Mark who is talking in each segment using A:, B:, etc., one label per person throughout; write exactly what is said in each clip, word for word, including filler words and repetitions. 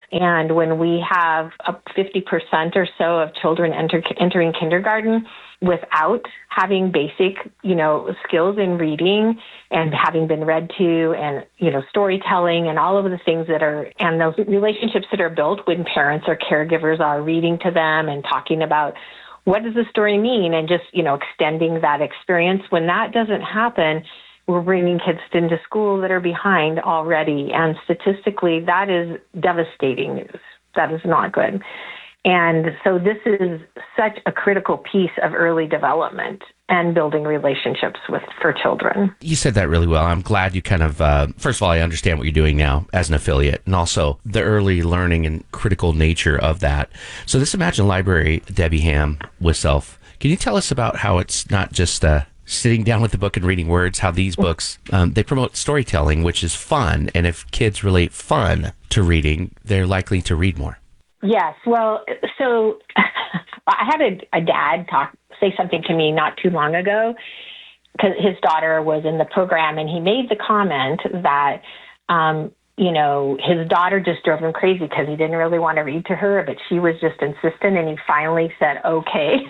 A: And when we have up fifty percent or so of children enter, entering kindergarten without having basic, you know, skills in reading and having been read to and, you know, storytelling and all of the things that are, and those relationships that are built when parents or caregivers are reading to them and talking about what does the story mean and just, you know, extending that experience. When that doesn't happen, we're bringing kids into school that are behind already. And statistically, that is devastating news. That is not good. And so this is such a critical piece of early development and building relationships with for children.
B: You said that really well. I'm glad you kind of, uh, first of all, I understand what you're doing now as an affiliate, and also the early learning and critical nature of that. So this Imagine Library, Debbie Ham with Self, can you tell us about how it's not just uh, sitting down with the book and reading words, how these books, um, they promote storytelling, which is fun. And if kids relate fun to reading, they're likely to read more.
A: Yes. Well, so I had a, a dad talk, say something to me not too long ago because his daughter was in the program, and he made the comment that, um, you know, his daughter just drove him crazy because he didn't really want to read to her, but she was just insistent, and he finally said, okay.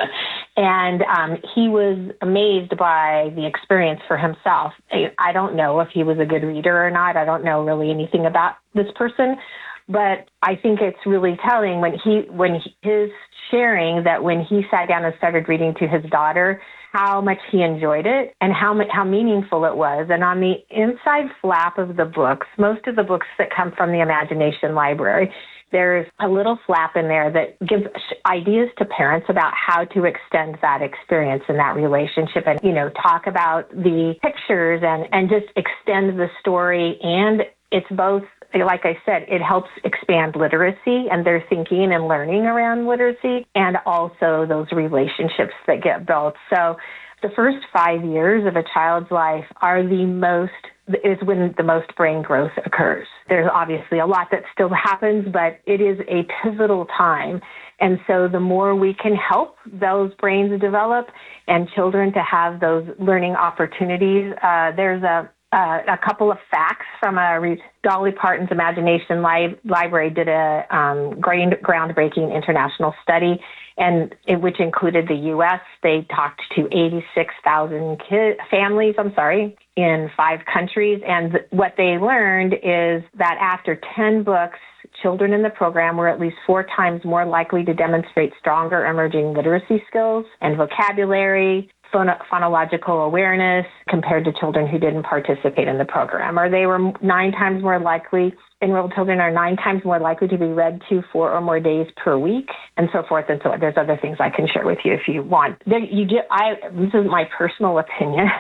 A: And um, he was amazed by the experience for himself. I, I don't know if he was a good reader or not. I don't know really anything about this person. But I think it's really telling when he, when he is sharing that when he sat down and started reading to his daughter, how much he enjoyed it and how much, how meaningful it was. And on the inside flap of the books, most of the books that come from the Imagination Library, there's a little flap in there that gives ideas to parents about how to extend that experience and that relationship and, you know, talk about the pictures and, and just extend the story. And it's both, like I said, it helps expand literacy and their thinking and learning around literacy, and also those relationships that get built. So the first five years of a child's life are the most, is when the most brain growth occurs. There's obviously a lot that still happens, but it is a pivotal time. And so the more we can help those brains develop and children to have those learning opportunities, uh, there's a Uh, a couple of facts from a re- Dolly Parton's Imagination Li- Library did a um, grand- groundbreaking international study, and it, which included the U S. They talked to eighty-six thousand ki- families, I'm sorry, in five countries. And th- what they learned is that after ten books, children in the program were at least four times more likely to demonstrate stronger emerging literacy skills and vocabulary, Phon- phonological awareness compared to children who didn't participate in the program. Or they were nine times more likely, enrolled children are nine times more likely to be read to four or more days per week, and so forth and so on. There's other things I can share with you if you want. There, you do, I, this is my personal opinion.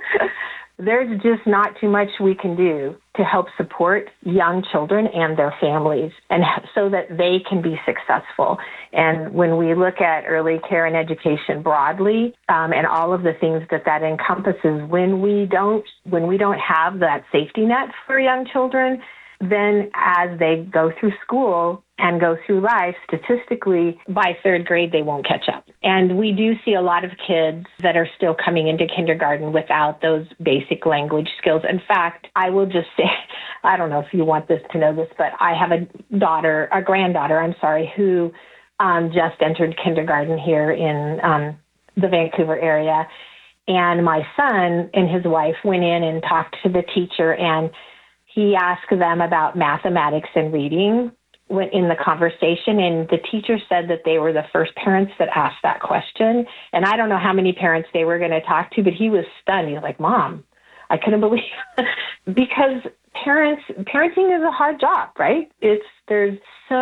A: There's just not too much we can do to help support young children and their families, and so that they can be successful. And when we look at early care and education broadly, um, and all of the things that that encompasses, when we don't when we don't have that safety net for young children, then as they go through school and go through life, statistically, by third grade, they won't catch up. And we do see a lot of kids that are still coming into kindergarten without those basic language skills. In fact, I will just say, I don't know if you want this to know this, but I have a daughter, a granddaughter, I'm sorry, who um, just entered kindergarten here in um, the Vancouver area. And my son and his wife went in and talked to the teacher, and he asked them about mathematics and reading in the conversation, and the teacher said that they were the first parents that asked that question. And I don't know how many parents they were going to talk to, but he was stunned. He was like, Mom, I couldn't believe it. Because parents, parenting is a hard job, right? It's, there's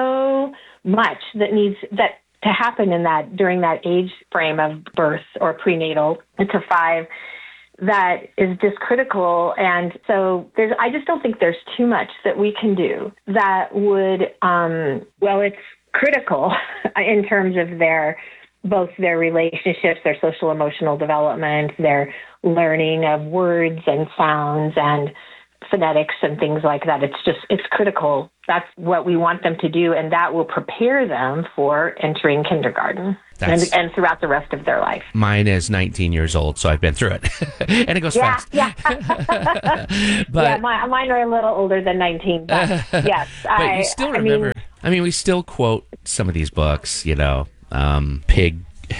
A: so much that needs that to happen in that, during that age frame of birth or prenatal to five, that is just critical. And so there's, I just don't think there's too much that we can do that would, um, well, it's critical in terms of their, both their relationships, their social emotional development, their learning of words and sounds and phonetics and things like that. It's just, it's critical. That's what we want them to do, and that will prepare them for entering kindergarten and, and throughout the rest of their life.
B: Mine is nineteen years old, so I've been through it. And it goes
A: yeah,
B: fast.
A: Yeah,
B: but,
A: yeah. My, mine are a little older than nineteen, but yes.
B: But
A: I,
B: you still
A: I
B: remember
A: mean,
B: I mean, we still quote some of these books, you know, um, Pig,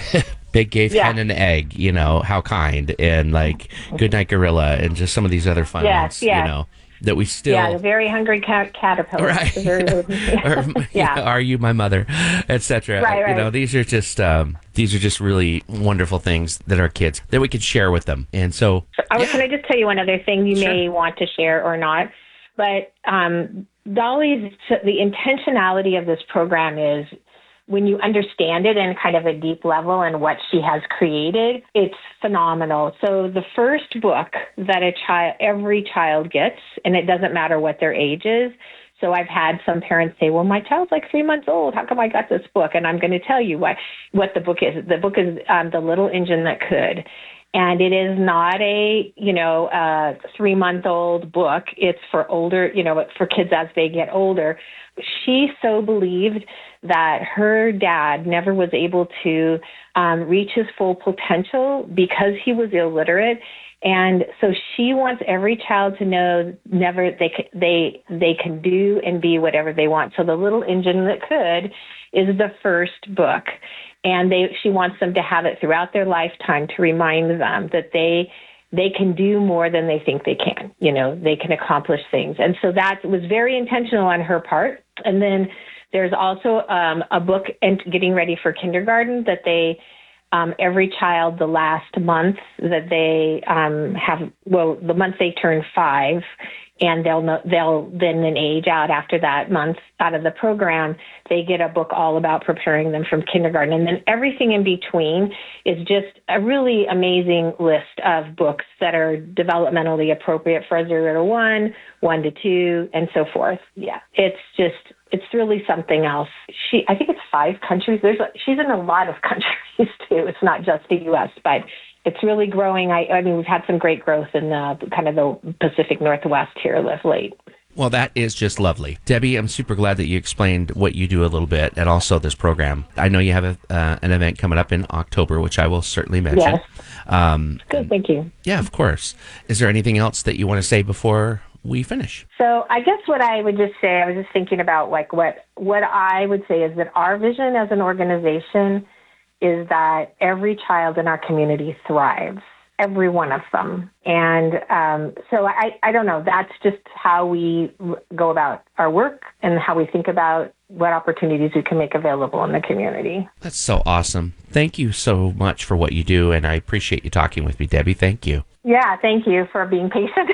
B: Big gave
A: Yeah.
B: hen an egg, you know, How Kind, and like Goodnight Gorilla, and just some of these other fun
A: Yes,
B: ones,
A: yes.
B: you know, that we still.
A: Yeah, the very hungry cat caterpillar.
B: Right.
A: The very,
B: or,
A: yeah.
B: yeah, Are You My Mother, et cetera.
A: Right, right.
B: You know, these are just um, these are just really wonderful things that our kids that we could share with them. And so,
A: I was
B: yeah.
A: going to just tell you one other thing you
B: Sure.
A: may want to share or not, but um, Dolly's the intentionality of this program is when you understand it in kind of a deep level and what she has created, it's phenomenal. So the first book that a child, every child gets, and it doesn't matter what their age is. So I've had some parents say, well, my child's like three months old. How come I got this book? And I'm going to tell you what, what the book is. The book is um, The Little Engine That Could. And it is not a, you know, uh, three-month-old book. It's for older, you know, for kids as they get older. She so believed that her dad never was able to um, reach his full potential because he was illiterate. And so she wants every child to know never they can, they they can do and be whatever they want. So The Little Engine That Could is the first book. And they, she wants them to have it throughout their lifetime to remind them that they they can do more than they think they can. You know, they can accomplish things. And so that was very intentional on her part. And then there's also um, a book and getting ready for kindergarten that they, um, every child, the last month that they um, have, well, the month they turn five, and they'll know, they'll then an age out after that month out of the program, they get a book all about preparing them from kindergarten. And then everything in between is just a really amazing list of books that are developmentally appropriate for zero to one, one to two, and so forth. Yeah, it's just, it's really something else. She, I think it's five countries. There's, a, she's in a lot of countries too. It's not just the U S, but it's really growing. I, I mean, we've had some great growth in the kind of the Pacific Northwest here of late.
B: Well, that is just lovely. Debbie, I'm super glad that you explained what you do a little bit and also this program. I know you have a, uh, an event coming up in October, which I will certainly mention.
A: Yes.
B: Um,
A: Good, thank you.
B: Yeah, of course. Is there anything else that you want to say before we finish?
A: So I guess what I would just say, I was just thinking about like what, what I would say is that our vision as an organization is that every child in our community thrives, every one of them. And um, so I, I don't know, that's just how we go about our work and how we think about what opportunities we can make available in the community.
B: That's so awesome. Thank you so much for what you do, and I appreciate you talking with me, Debbie. Thank you.
A: Yeah, thank you for being patient.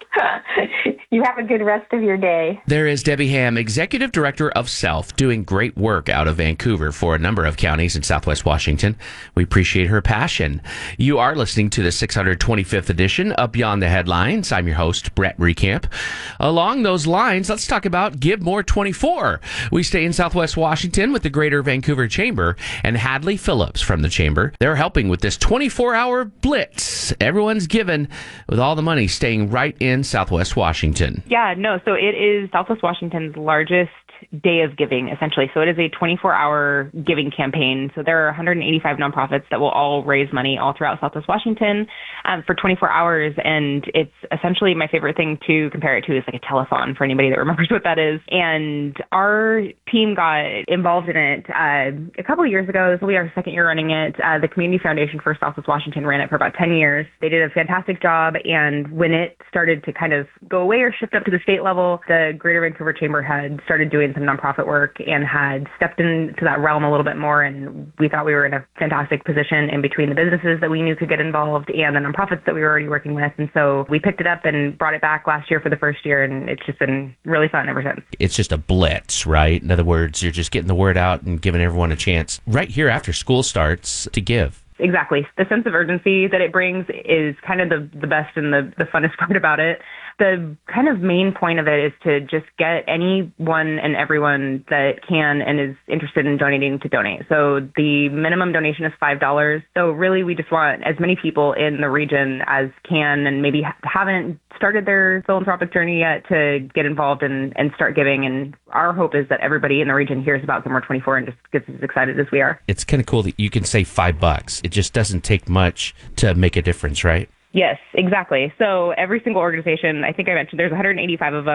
A: You have a good rest of your day.
B: There is Debbie Ham, Executive Director of Self, doing great work out of Vancouver for a number of counties in Southwest Washington. We appreciate her passion. You are listening to the six hundred twenty-fifth edition of Beyond the Headlines. I'm your host, Brett Recamp. Along those lines, let's talk about Give More twenty-four. We stay in Southwest Washington with the Greater Vancouver Chamber and Hadley Phillips from the Chamber. They're helping with this twenty-four hour blitz. Everyone's given with all the money staying right in Southwest Washington.
C: Yeah, no, so it is Southwest Washington's largest day of giving, essentially. So it is a twenty-four hour giving campaign. So there are one hundred eighty-five nonprofits that will all raise money all throughout Southwest Washington um, for twenty-four hours. And it's essentially, my favorite thing to compare it to is like a telethon for anybody that remembers what that is. And our team got involved in it uh, a couple of years ago. This will be our second year running it. Uh, the Community Foundation for Southwest Washington ran it for about ten years. They did a fantastic job. And when it started to kind of go away or shift up to the state level, the Greater Vancouver Chamber had started doing some nonprofit work and had stepped into that realm a little bit more. And we thought we were in a fantastic position in between the businesses that we knew could get involved and the nonprofits that we were already working with. And so we picked it up and brought it back last year for the first year. And it's just been really fun ever since.
B: It's just a blitz, right? In other words, you're just getting the word out and giving everyone a chance right here after school starts to give.
C: Exactly. The sense of urgency that it brings is kind of the, the best and the, the funnest part about it. The kind of main point of it is to just get anyone and everyone that can and is interested in donating to donate. So the minimum donation is five dollars. So really, we just want as many people in the region as can and maybe haven't started their philanthropic journey yet to get involved and, and start giving. And our hope is that everybody in the region hears about Give More twenty-four and just gets as excited as we are.
B: It's kind of cool that you can say five bucks. It just doesn't take much to make a difference, right?
C: Yes, exactly. So every single organization, I think I mentioned there's one hundred eighty-five of them.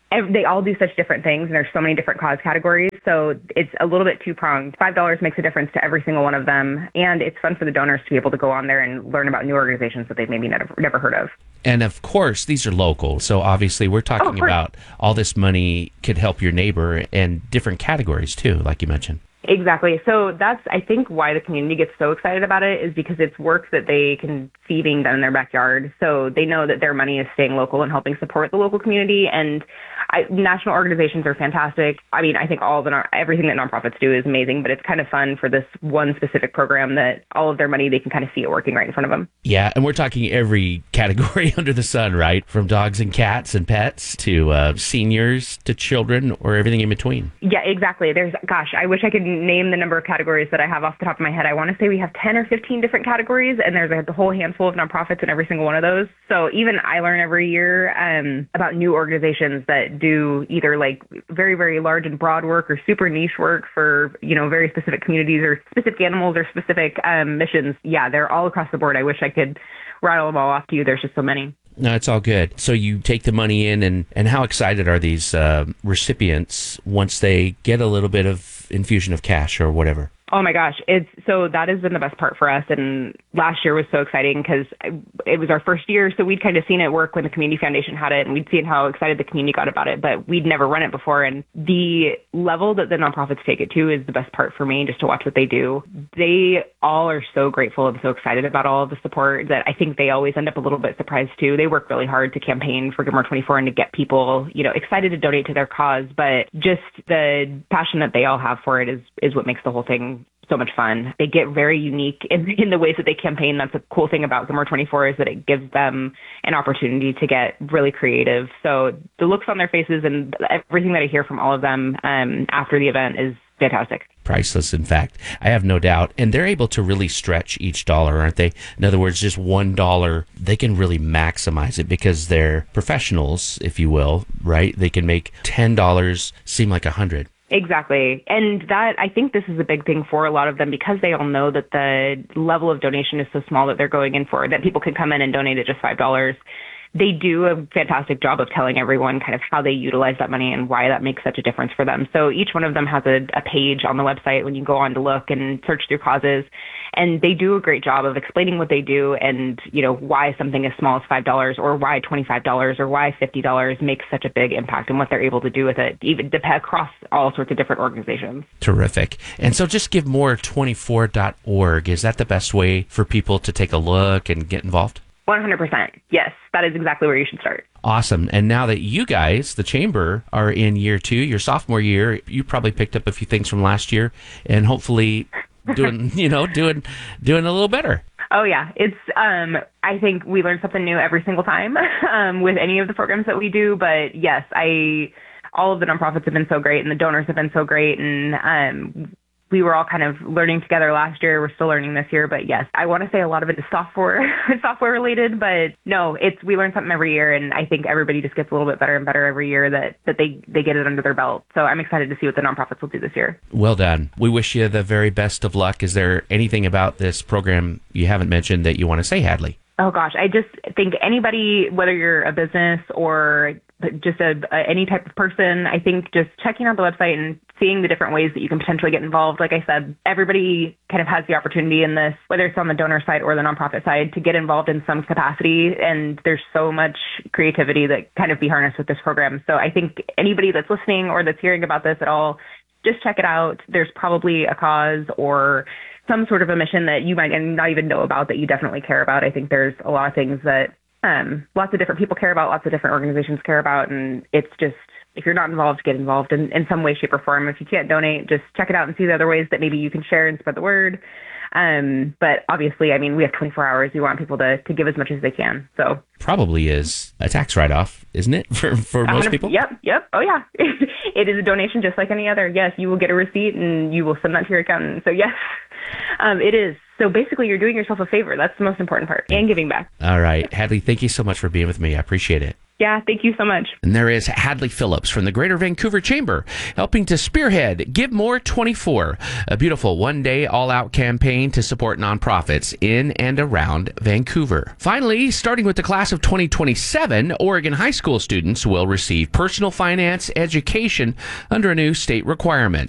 C: ev- they all do such different things, and there's so many different cause categories. So it's a little bit two-pronged. five dollars makes a difference to every single one of them, and it's fun for the donors to be able to go on there and learn about new organizations that they've maybe never, never heard of.
B: And of course, these are local. So obviously, we're talking
C: Oh,
B: about all this money could help your neighbor and different categories too, like you mentioned.
C: Exactly. So that's, I think, why the community gets so excited about it is because it's work that they can see being done in their backyard. So they know that their money is staying local and helping support the local community. And I, national organizations are fantastic. I mean, I think all the everything that nonprofits do is amazing, but it's kind of fun for this one specific program that all of their money, they can kind of see it working right in front of them.
B: Yeah, and we're talking every category under the sun, right? From dogs and cats and pets to uh, seniors to children or everything in between.
C: Yeah, exactly. There's, gosh, I wish I could name the number of categories that I have off the top of my head. I want to say we have ten or fifteen different categories, and there's a whole handful of nonprofits in every single one of those. So even I learn every year um, about new organizations that do either like very, very large and broad work or super niche work for, you know, very specific communities or specific animals or specific um, missions. Yeah, they're all across the board. I wish I could rattle them all off to you. There's just so many.
B: No, it's all good. So you take the money in, and, and how excited are these uh, recipients once they get a little bit of infusion of cash or whatever?
C: Oh my gosh. It's so that has been the best part for us. And last year was so exciting because it was our first year. So we'd kind of seen it work when the Community Foundation had it, and we'd seen how excited the community got about it, but we'd never run it before. And the level that the nonprofits take it to is the best part for me, just to watch what they do. They all are so grateful and so excited about all of the support that I think they always end up a little bit surprised too. They work really hard to campaign for Give More twenty-four and to get people, you know, excited to donate to their cause, but just the passion that they all have for it is, is what makes the whole thing so much fun. They get very unique in, in the ways that they campaign. That's the cool thing about Give More twenty-four is that it gives them an opportunity to get really creative. So the looks on their faces and everything that I hear from all of them um, after the event is fantastic.
B: Priceless, in fact. I have no doubt. And they're able to really stretch each dollar, aren't they? In other words, just one dollar, they can really maximize it because they're professionals, if you will, right? They can make ten dollars seem like a hundred.
C: Exactly. And that, I think this is a big thing for a lot of them because they all know that the level of donation is so small that they're going in for, that people can come in and donate at just five dollars. They do a fantastic job of telling everyone kind of how they utilize that money and why that makes such a difference for them. So each one of them has a, a page on the website when you go on to look and search through causes. And they do a great job of explaining what they do and, you know, why something as small as five dollars or why twenty-five dollars or why fifty dollars makes such a big impact and what they're able to do with it, even across all sorts of different organizations.
B: Terrific. And so just give more twenty-four dot org. Is that the best way for people to take a look and get involved?
C: one hundred percent. Yes, that is exactly where you should start.
B: Awesome. And now that you guys, the Chamber, are in year two, your sophomore year, you probably picked up a few things from last year and hopefully doing, you know, doing, doing a little better.
C: Oh yeah. It's, um, I think we learn something new every single time, um, with any of the programs that we do. But yes, I, all of the nonprofits have been so great and the donors have been so great. And, um, we were all kind of learning together last year. We're still learning this year, but yes, I want to say a lot of it is software, software related, but no, it's, we learn something every year. And I think everybody just gets a little bit better and better every year that, that they, they get it under their belt. So I'm excited to see what the nonprofits will do this year.
B: Well done. We wish you the very best of luck. Is there anything about this program you haven't mentioned that you want to say, Hadley?
C: Oh gosh, I just think anybody, whether you're a business or just a, a any type of person, I think just checking out the website and seeing the different ways that you can potentially get involved. Like I said, everybody kind of has the opportunity in this, whether it's on the donor side or the nonprofit side, to get involved in some capacity. And there's so much creativity that kind of be harnessed with this program. So I think anybody that's listening or that's hearing about this at all, just check it out. There's probably a cause or some sort of a mission that you might not even know about that you definitely care about. I think there's a lot of things that um, lots of different people care about, lots of different organizations care about, and it's just, if you're not involved, get involved in, in some way, shape, or form. If you can't donate, just check it out and see the other ways that maybe you can share and spread the word. Um, but obviously, I mean, we have twenty-four hours. We want people to, to give as much as they can. So
B: probably is a tax write-off, isn't it, for, for most people?
C: Yep, yep. Oh, yeah. It is a donation just like any other. Yes, you will get a receipt and you will send that to your accountant. So yes, um, it is. So basically, you're doing yourself a favor. That's the most important part, and giving back.
B: All right. Hadley, thank you so much for being with me. I appreciate it.
C: Yeah, thank you so much.
B: And there is Hadley Phillips from the Greater Vancouver Chamber, helping to spearhead Give More twenty-four, a beautiful one-day all-out campaign to support nonprofits in and around Vancouver. Finally, starting with the class of twenty twenty-seven, Oregon high school students will receive personal finance education under a new state requirement.